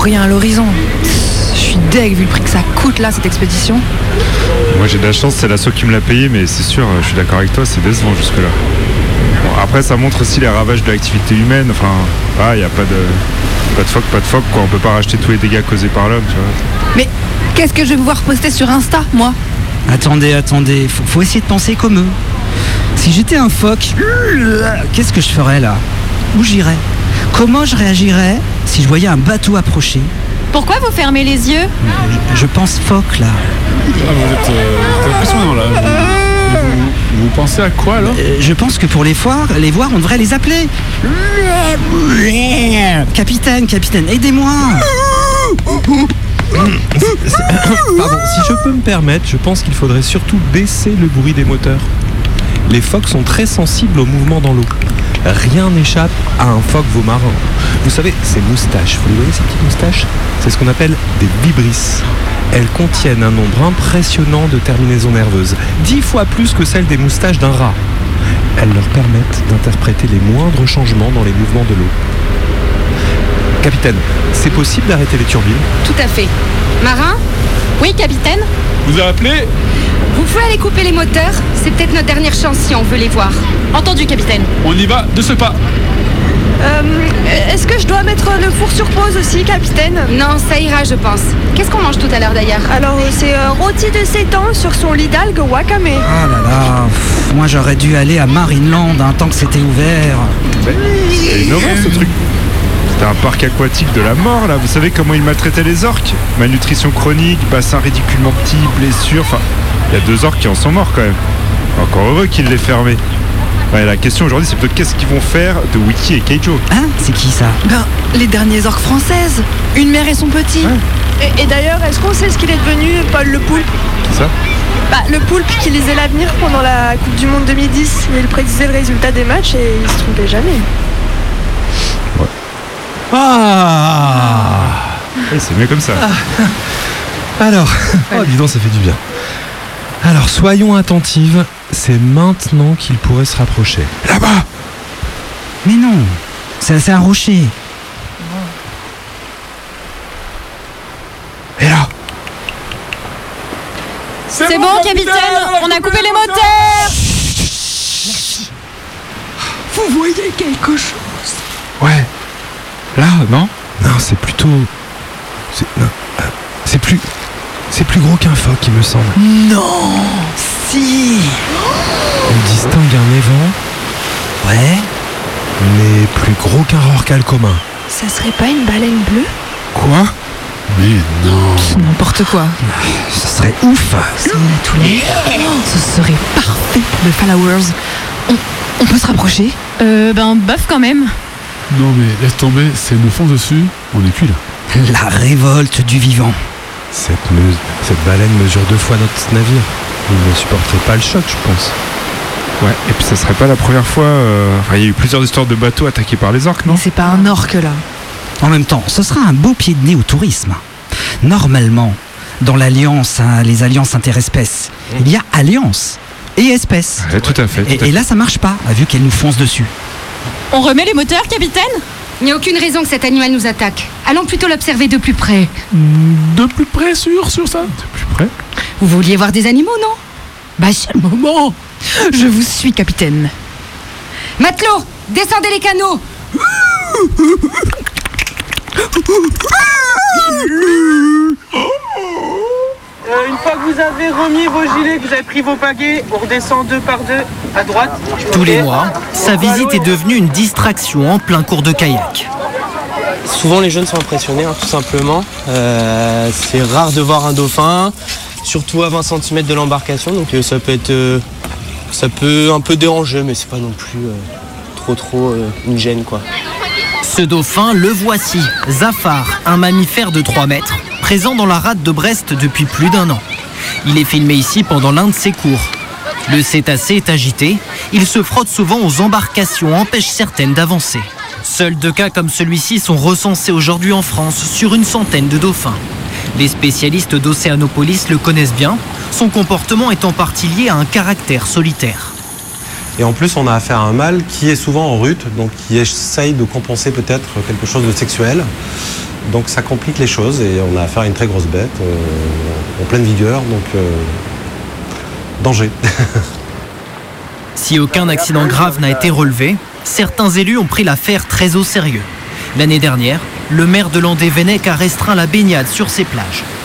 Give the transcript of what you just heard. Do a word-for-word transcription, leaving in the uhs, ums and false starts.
rien à l'horizon. Je suis deg vu le prix que ça coûte là, cette expédition. Moi j'ai de la chance, c'est l'assaut qui me l'a payé, mais c'est sûr, je suis d'accord avec toi, c'est décevant jusque-là. Bon, après ça montre aussi les ravages de l'activité humaine, enfin, ah, il n'y a pas de, pas de phoque, pas de phoque, quoi. On peut pas racheter tous les dégâts causés par l'homme, tu vois. Mais qu'est-ce que je vais pouvoir poster sur Insta, moi? Attendez, attendez, faut, faut essayer de penser comme eux. Si j'étais un phoque, qu'est-ce que je ferais là? Où j'irais? Comment je réagirais si je voyais un bateau approcher? Pourquoi vous fermez les yeux? je, je pense phoque là. Ah, vous êtes, euh, vous êtes impressionnant là. Vous, vous, vous pensez à quoi alors? Euh, je pense que pour les voir, les voir, on devrait les appeler. Capitaine, capitaine, aidez-moi. Pardon, si je peux me permettre, je pense qu'il faudrait surtout baisser le bruit des moteurs. Les phoques sont très sensibles au mouvement dans l'eau. Rien n'échappe à un phoque marin. Vous savez, ces moustaches, vous les voyez ces petites moustaches? C'est ce qu'on appelle des vibrisses. Elles contiennent un nombre impressionnant de terminaisons nerveuses, dix fois plus que celles des moustaches d'un rat. Elles leur permettent d'interpréter les moindres changements dans les mouvements de l'eau. Capitaine, c'est possible d'arrêter les turbines? Tout à fait. Marin? Oui, capitaine? Vous avez appelé? Vous pouvez aller couper les moteurs? C'est peut-être notre dernière chance si on veut les voir. Entendu, capitaine. On y va de ce pas. Euh, est-ce que je dois mettre le four sur pause aussi, capitaine? Non, ça ira, je pense. Qu'est-ce qu'on mange tout à l'heure d'ailleurs? Alors, c'est euh, rôti de sétan sur son lit d'algues wakame. Ah là là, pff, moi j'aurais dû aller à Marineland hein, tant que c'était ouvert. C'est innovant ce truc. C'était un parc aquatique de la mort là, vous savez comment ils maltraitaient les orques? Malnutrition chronique, bassin ridiculement petit, blessures, enfin, il y a deux orques qui en sont morts quand même. Encore heureux qu'ils l'aient fermé. Ouais, la question aujourd'hui c'est plutôt qu'est-ce qu'ils vont faire de Wiki et Keijo? Hein? C'est qui ça? Ben, les derniers orques françaises. Une mère et son petit. Ouais. Et, et d'ailleurs, est-ce qu'on sait ce qu'il est devenu, Paul le Poulpe? Qui ça? Bah, le Poulpe qui lisait l'avenir pendant la Coupe du Monde deux mille dix. Il prédisait le résultat des matchs et il se trompait jamais. Ah Ouais, c'est mieux comme ça. Alors, oh dis donc ça fait du bien. Alors soyons attentives, c'est maintenant qu'il pourrait se rapprocher. Là-bas! Mais non, c'est, c'est un rocher. Et là! C'est bon, capitaine, on a coupé les moteurs. Vous voyez quelque chose? Ouais. Là, non? Non, c'est plutôt... C'est, non, euh, c'est plus... C'est plus gros qu'un phoque, il me semble. Non. Si. On distingue un évent, Ouais. mais plus gros qu'un rorqual commun. Ça serait pas une baleine bleue? Quoi? Mais non. N'importe quoi. Ce serait ouf. Si on a tous les... Ce serait parfait pour le followers. On, on peut se rapprocher? Euh, ben, bof quand même. Non mais laisse tomber, c'est nous fonce dessus, on est cuit là. La révolte du vivant. Cette, me- cette baleine mesure deux fois notre navire. Il ne supporterait pas le choc, je pense. Ouais, et puis ça serait pas la première fois. euh, Enfin, il y a eu plusieurs histoires de bateaux attaqués par les orques, non? Mais c'est pas un orque là. En même temps, ce sera un beau pied de nez au tourisme. Normalement, dans l'alliance, hein, les alliances interespèces, il y a alliance et espèces. Ouais, tout à fait. tout à Et, fait. et là, ça marche pas, vu qu'elle nous fonce dessus. On remet les moteurs, capitaine? Il n'y a aucune raison que cet animal nous attaque. Allons plutôt l'observer de plus près. De plus près sûr sur ça? De plus près. Vous vouliez voir des animaux, non? Bah, c'est le moment. Je vous suis, capitaine. Matelot, descendez les canaux. Euh, une fois que vous avez remis vos gilets, que vous avez pris vos pagaies, on redescend deux par deux à droite. Tous les Ok. mois, sa visite est devenue une distraction en plein cours de kayak. Souvent les jeunes sont impressionnés, hein, tout simplement. Euh, c'est rare de voir un dauphin, surtout à vingt centimètres de l'embarcation, donc euh, ça peut être, euh, ça peut un peu déranger, mais c'est pas non plus euh, trop trop euh, une gêne quoi. Ce dauphin, le voici, Zafar, un mammifère de trois mètres, présent dans la rade de Brest depuis plus d'un an. Il est filmé ici pendant l'un de ses cours. Le cétacé est agité, il se frotte souvent aux embarcations, empêche certaines d'avancer. Seuls deux cas comme celui-ci sont recensés aujourd'hui en France sur une centaine de dauphins. Les spécialistes d'Océanopolis le connaissent bien, son comportement est en partie lié à un caractère solitaire. Et en plus, on a affaire à un mâle qui est souvent en rut, donc qui essaye de compenser peut-être quelque chose de sexuel. Donc ça complique les choses et on a affaire à une très grosse bête, euh, en pleine vigueur, donc euh, danger. Si aucun accident grave n'a été relevé, certains élus ont pris l'affaire très au sérieux. L'année dernière, le maire de Landévennec a restreint la baignade sur ces plages.